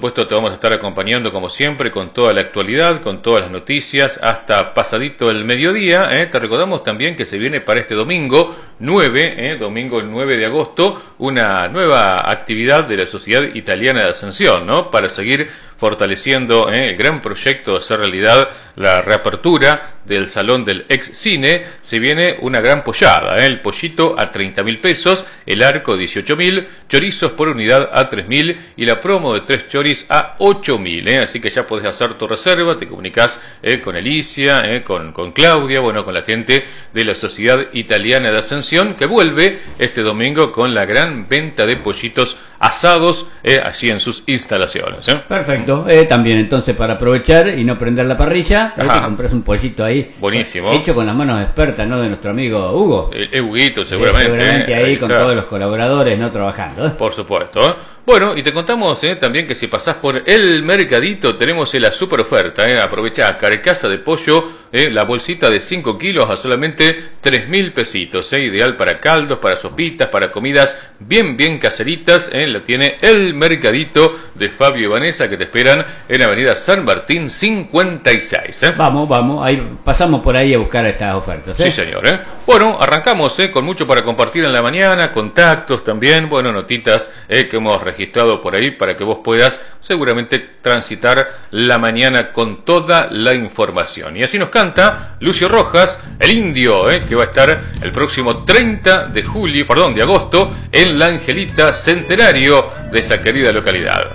supuesto te vamos a estar acompañando como siempre con toda la actualidad, con todas las noticias, hasta pasadito el mediodía. Te recordamos también que se viene para este domingo 9, domingo el 9 de agosto, una nueva actividad de la Sociedad Italiana de Ascensión, ¿no? Para seguir fortaleciendo el gran proyecto de hacer realidad la reapertura del Salón del Ex Cine. Se viene una gran pollada, el pollito a 30.000 pesos, el arco 18.000, chorizos por unidad a 3.000 y la promo de 3 choris a 8.000. Así que ya podés hacer tu reserva, te comunicás con Alicia, con Claudia, bueno, con la gente de la Sociedad Italiana de Ascensión, que vuelve este domingo con la gran venta de pollitos asados allí en sus instalaciones. Perfecto. También entonces para aprovechar y no prender la parrilla, te compras un pollito ahí. Buenísimo. Hecho con las manos expertas, ¿no? De nuestro amigo Hugo. El Huguito, seguramente. Seguramente ahí con claro, todos los colaboradores, ¿no? Trabajando. Por supuesto. Bueno, y te contamos también que si pasás por el mercadito tenemos la super oferta. Aprovechá, carcasa de pollo, la bolsita de 5 kilos a solamente 3.000 pesitos. Ideal para caldos, para sopitas, para comidas bien caseritas. Lo tiene el mercadito de Fabio y Vanessa, que te esperan en Avenida San Martín 56. Vamos, ahí pasamos por ahí a buscar estas ofertas. Sí, señor. Bueno, arrancamos con mucho para compartir en la mañana, contactos también, bueno, notitas que hemos registrado por ahí para que vos puedas seguramente transitar la mañana con toda la información. Y así nos canta Lucio Rojas, el indio, que va a estar el próximo 30 de agosto en la Angelita, centenario de esa querida localidad.